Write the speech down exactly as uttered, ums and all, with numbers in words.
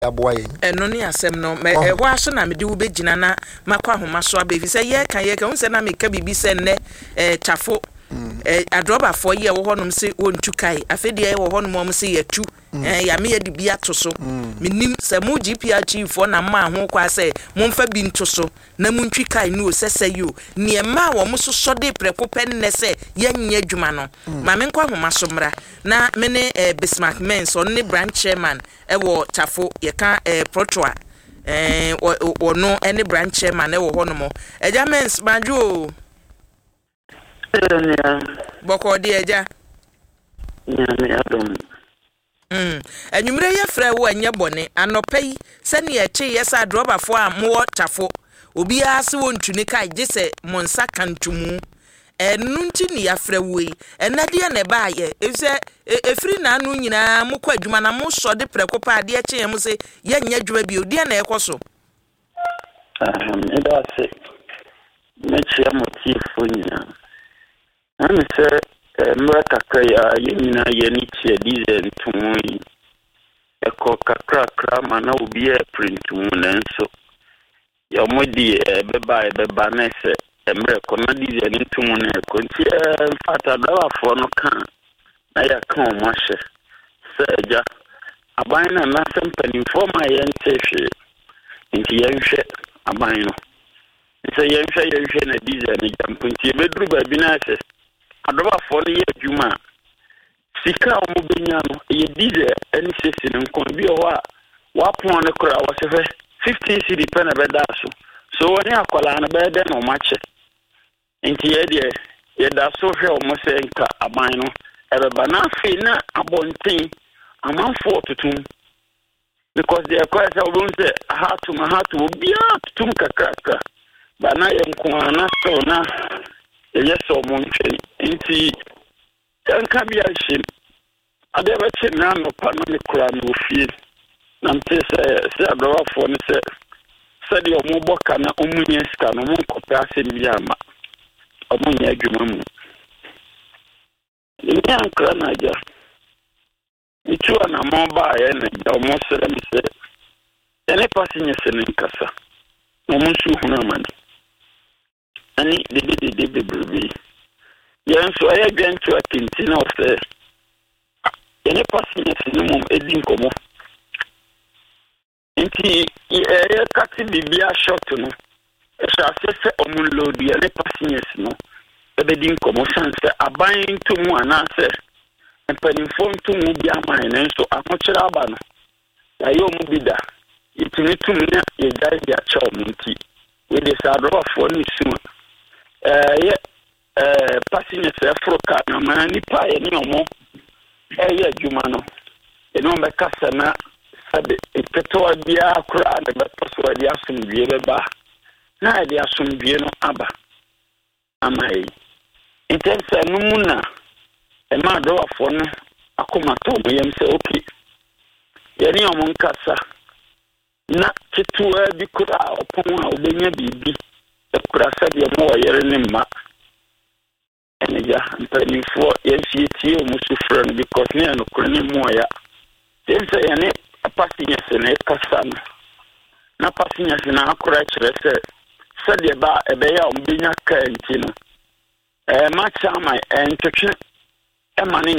aboa yen eno ne asem no me ehwo aso na me de wo begina na makwa homa so abefi se ye kan ye kan se na me ka bibi se ne eh chafo eh adroba fo ye wo honom se wontu kai afede ye wo honom om se yatu eh ya me ye de bia to so menim se mu G P R chief fo na ma ho kwa se momfa bi nto so na muntwi kai no sese yo ne ma wo mo so so de preko penne se ye nya adwuma no ma me nkwa homa so mra na me ne eh, Bismarck Mens on ne branch chairman e wo chafo ye ka eh, protoa eh ono any branch chairman e wo honom eja Mens bajo boko di eja nyame adom mm enwumre ye frɛ wo anya bone anopai sɛ ne eche yesa droba fo a mo tafo obi ase wo ntuni kai gese monsa kantumu enu nti ne ya frɛ wo yi enade na ba ye efse efri na anu nyina mo kwa adwuma na mo so de preko pa ade eche yem se ye nya adwuma bi odi na ekoso ahem eda se mechi amotifo nyina ami se mra kakra ya yemina ye ni tie diesel tumu yi eko kakra kra mana obi e print mu nanso ya modi beba beba na se mra ko na diesel tumu na eko nti fata dawa fo no kan na ya kan mo ahye se ja aban na na sempani forma ye ntehwe nti ye nhwe aban no se ye nhwe ye nhwe na diesel ni jampo nti bedru ba bi na se adoba fo no ye adwuma sika o benya no ye diesel ani sesi no kon bi o wa wa pon no kura wo se fifty cedi pe na beda so so woni akola na beda no mache nti ye de ye da so hwe o mo se nka aban no ebe ba na fe na abonten amanfo tutum because they are quite a room say how to my heart will be out to kakaka ba na ye nko ana so na yes so monche nti anka bia him ade ba che na no pa no kura no fie na mte se se adowa fo ne se se de omo boka na omunye ska no mo kopia se bia ma omunye adwuma mu ni ankra na ja itu na mo ba ye na ja omo sere mi se ene pasinye se ne nkasa omo su hunu amani ani de de de de bebrebe yan so aye gwantu akinti na ose ene pasinye sinimum edi nkomo nti e kati bibia short no e sha se omunload ene pasinye sino ebedi nkomo sanse aban ntumu anase empanimfo ntumu bia man na so akokyera aba no ayo mu bida itini tumu na ye dai bia cha omunti we de sa drop for ni suma eh ye eh passenger se afroka na mani pa ye ni omo eh ye adwuma no e no me kasa na sabe epeto bia akura na be paso ade asumdie be ba na ade asumdie no aba amai intense numuna e ma do afo no akoma to mo yem se okay ye ni omo nkasa na kitua bi kura opon a obenya bibi kura sabe mo yere ne ma enja ntani fo yesi tie o musu friend because ne no kura ne mo ya tense ya ne pasinya se ne kasa na pasinya se na akura kire se sabe ba ebe ya obenya ka ntino eh ma chama entwe e ma ne